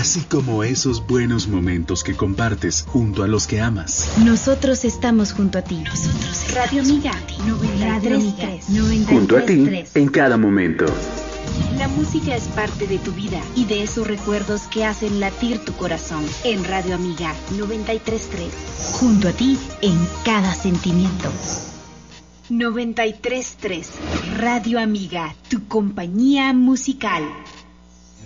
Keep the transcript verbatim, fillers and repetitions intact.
así como esos buenos momentos que compartes junto a los que amas. Nosotros estamos junto a ti. Nosotros Radio Amiga noventa y tres punto tres. Junto a ti en cada momento. La música es parte de tu vida y de esos recuerdos que hacen latir tu corazón. En Radio Amiga noventa y tres punto tres. Junto a ti en cada sentimiento. noventa y tres punto tres. Radio Amiga, tu compañía musical.